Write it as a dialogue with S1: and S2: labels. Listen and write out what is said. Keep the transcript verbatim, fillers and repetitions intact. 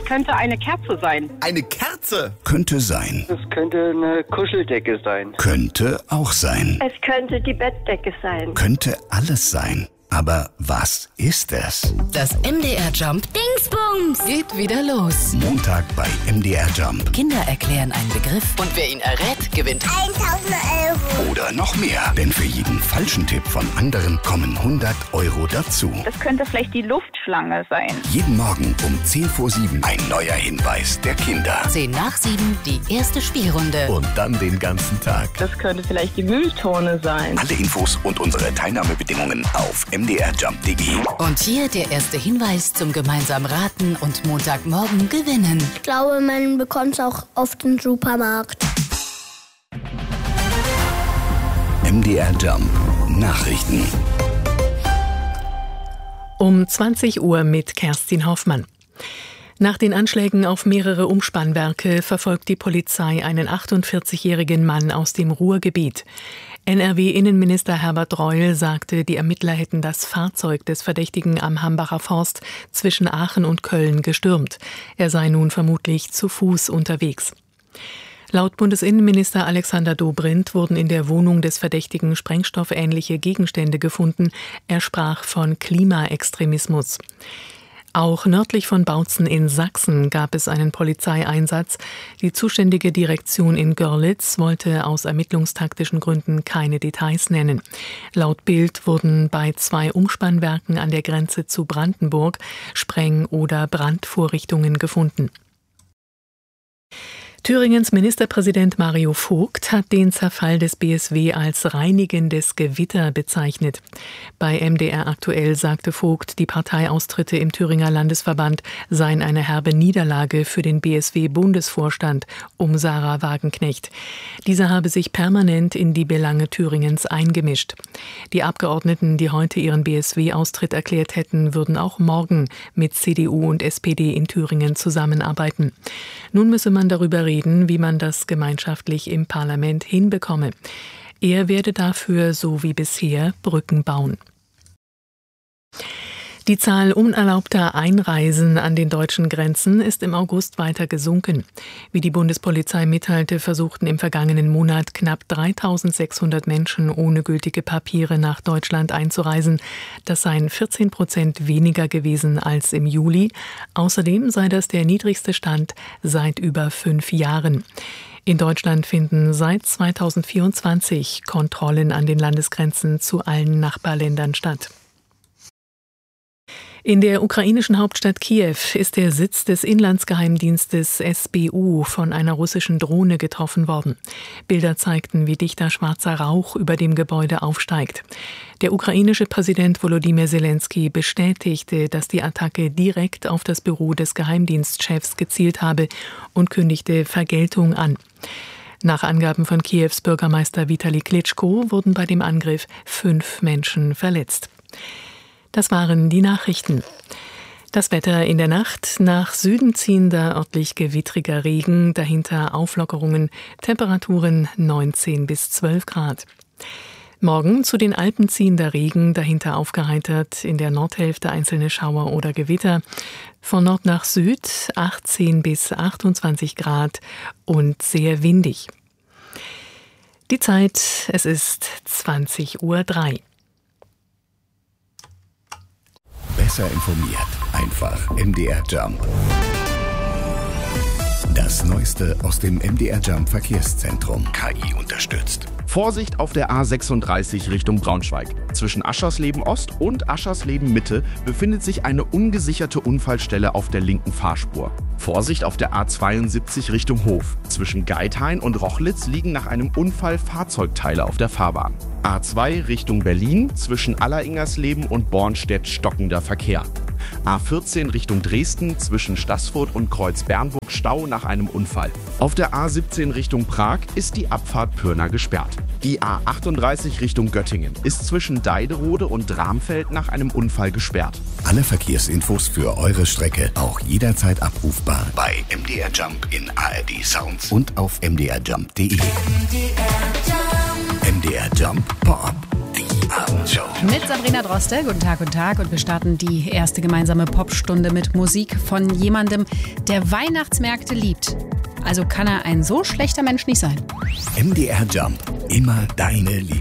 S1: könnte eine Kerze sein.
S2: Eine Kerze?
S3: Könnte sein.
S4: Das könnte eine Kuscheldecke sein.
S3: Könnte auch sein.
S5: Es könnte die Bettdecke sein.
S3: Könnte alles sein. Aber was ist es?
S6: Das M D R Jump Dingsbums geht wieder los.
S3: Montag bei M D R Jump.
S6: Kinder erklären einen Begriff und wer ihn errät, gewinnt
S5: tausend Euro.
S3: Oder noch mehr. Denn für jeden falschen Tipp von anderen kommen hundert Euro dazu.
S1: Das könnte vielleicht die Luftschlange sein.
S3: Jeden Morgen um zehn vor sieben ein neuer Hinweis der Kinder.
S6: zehn nach sieben die erste Spielrunde.
S3: Und dann den ganzen Tag.
S1: Das könnte vielleicht die Mülltonne sein.
S3: Alle Infos und unsere Teilnahmebedingungen auf m d r jump punkt d e.
S6: Und hier der erste Hinweis zum gemeinsamen Raten und Montagmorgen gewinnen.
S5: Ich glaube, man bekommt es auch auf den Supermarkt.
S3: M D R Jump Nachrichten.
S7: Um zwanzig Uhr mit Kerstin Hoffmann. Nach den Anschlägen auf mehrere Umspannwerke verfolgt die Polizei einen achtundvierzigjährigen Mann aus dem Ruhrgebiet. N R W-Innenminister Herbert Reul sagte, die Ermittler hätten das Fahrzeug des Verdächtigen am Hambacher Forst zwischen Aachen und Köln gestürmt. Er sei nun vermutlich zu Fuß unterwegs. Laut Bundesinnenminister Alexander Dobrindt wurden in der Wohnung des Verdächtigen sprengstoffähnliche Gegenstände gefunden. Er sprach von Klimaextremismus. Auch nördlich von Bautzen in Sachsen gab es einen Polizeieinsatz. Die zuständige Direktion in Görlitz wollte aus ermittlungstaktischen Gründen keine Details nennen. Laut Bild wurden bei zwei Umspannwerken an der Grenze zu Brandenburg Spreng- oder Brandvorrichtungen gefunden. Thüringens Ministerpräsident Mario Vogt hat den Zerfall des B S W als reinigendes Gewitter bezeichnet. Bei M D R aktuell sagte Vogt, die Parteiaustritte im Thüringer Landesverband seien eine herbe Niederlage für den B S W-Bundesvorstand um Sarah Wagenknecht. Dieser habe sich permanent in die Belange Thüringens eingemischt. Die Abgeordneten, die heute ihren B S W-Austritt erklärt hätten, würden auch morgen mit C D U und S P D in Thüringen zusammenarbeiten. Nun müsse man darüber reden, wie man das gemeinschaftlich im Parlament hinbekomme. Er werde dafür, so wie bisher, Brücken bauen. Die Zahl unerlaubter Einreisen an den deutschen Grenzen ist im August weiter gesunken. Wie die Bundespolizei mitteilte, versuchten im vergangenen Monat knapp dreitausendsechshundert Menschen ohne gültige Papiere nach Deutschland einzureisen. Das seien vierzehn Prozent weniger gewesen als im Juli. Außerdem sei das der niedrigste Stand seit über fünf Jahren. In Deutschland finden seit zweitausendvierundzwanzig Kontrollen an den Landesgrenzen zu allen Nachbarländern statt. In der ukrainischen Hauptstadt Kiew ist der Sitz des Inlandsgeheimdienstes S B U von einer russischen Drohne getroffen worden. Bilder zeigten, wie dichter schwarzer Rauch über dem Gebäude aufsteigt. Der ukrainische Präsident Volodymyr Zelensky bestätigte, dass die Attacke direkt auf das Büro des Geheimdienstchefs gezielt habe und kündigte Vergeltung an. Nach Angaben von Kiews Bürgermeister Vitali Klitschko wurden bei dem Angriff fünf Menschen verletzt. Das waren die Nachrichten. Das Wetter in der Nacht: nach Süden ziehender, örtlich gewittriger Regen, dahinter Auflockerungen, Temperaturen neunzehn bis zwölf Grad. Morgen zu den Alpen ziehender Regen, dahinter aufgeheitert, in der Nordhälfte einzelne Schauer oder Gewitter. Von Nord nach Süd achtzehn bis achtundzwanzig Grad und sehr windig. Die Zeit, es ist zwanzig Uhr drei.
S3: Besser informiert, einfach M D R Jump. Das Neueste aus dem M D R Jump Verkehrszentrum. K I unterstützt.
S2: Vorsicht auf der A sechsunddreißig Richtung Braunschweig. Zwischen Aschersleben Ost und Aschersleben Mitte befindet sich eine ungesicherte Unfallstelle auf der linken Fahrspur. Vorsicht auf der A zweiundsiebzig Richtung Hof. Zwischen Geithain und Rochlitz liegen nach einem Unfall Fahrzeugteile auf der Fahrbahn. A zwei Richtung Berlin, zwischen Alleringersleben und Bornstedt stockender Verkehr. A vierzehn Richtung Dresden, zwischen Staßfurt und Kreuz-Bernburg Stau nach einem Unfall. Auf der A siebzehn Richtung Prag ist die Abfahrt Pirna gesperrt. Die A achtunddreißig Richtung Göttingen ist zwischen Deiderode und Dramfeld nach einem Unfall gesperrt.
S3: Alle Verkehrsinfos für eure Strecke auch jederzeit abrufbar bei M D R Jump in A R D Sounds und auf m d r jump punkt d e. M D R Jump Pop. Die Abend. Weihnachtsshow.
S8: Mit Sabrina Droste. Guten Tag, guten Tag. Und wir starten die erste gemeinsame Popstunde mit Musik von jemandem, der Weihnachtsmärkte liebt. Also kann er ein so schlechter Mensch nicht sein.
S3: M D R Jump. Immer deine Liebe.